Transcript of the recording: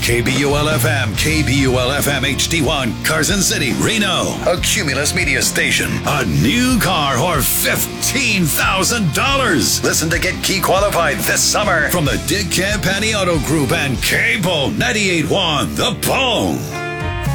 KBUL-FM, KBUL-FM HD1, Carson City, Reno. A Cumulus Media station. A new car or $15,000. Listen to get key qualified this summer from the Dick Campani Auto Group and Cable 98.1 The Bone.